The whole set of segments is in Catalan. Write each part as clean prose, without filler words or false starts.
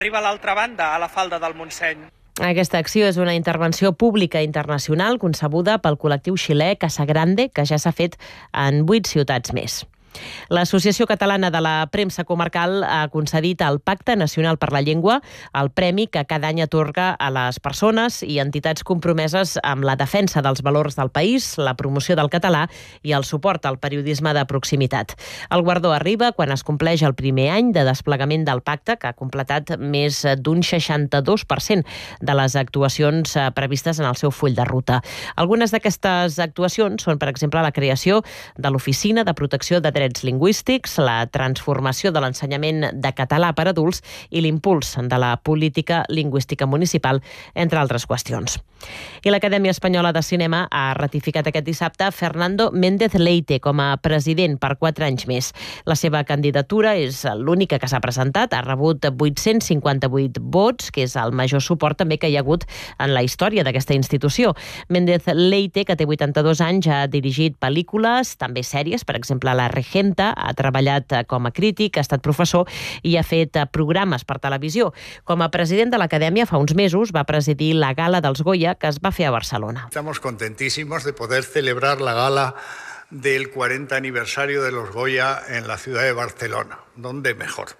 Arriba a l'altra banda, a la falda del Montseny. Aquesta acció és una intervenció pública internacional concebuda pel col·lectiu xilè Casa Grande, que ja s'ha fet en 8 ciutats més. L'Associació Catalana de la Premsa Comarcal ha concedit al Pacte Nacional per la Llengua el premi que cada any atorga a les persones i entitats compromeses amb la defensa dels valors del país, la promoció del català i el suport al periodisme de proximitat. El guardó arriba quan es compleix el primer any de desplegament del pacte, que ha completat més d'un 62% de les actuacions previstes en el seu full de ruta. Algunes d'aquestes actuacions són, per exemple, la creació de l'Oficina de Protecció de Drets Lingüístics, la transformació de l'ensenyament de català per adults i l'impuls de la política lingüística municipal, entre altres qüestions. I l'Acadèmia Espanyola de Cinema ha ratificat aquest dissabte Fernando Méndez Leite com a president per 4 anys més. La seva candidatura és l'única que s'ha presentat, ha rebut 858 vots, que és el major suport també que hi ha hagut en la història d'aquesta institució. Méndez Leite, que té 82 anys, ha dirigit pel·lícules, també sèries, per exemple, La Regenta, ha treballat com a crític, ha estat professor i ha fet programes per televisió. Com a president de l'Acadèmia, fa uns mesos va presidir la gala dels Goya que es va fer a Barcelona. Estamos contentísimos de poder celebrar la gala del 40 aniversario de los Goya en la ciudad de Barcelona. ¿Dónde mejor?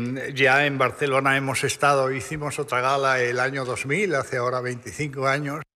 Ya en Barcelona hemos estado, hicimos otra gala el año 2000, hace ahora 25 años.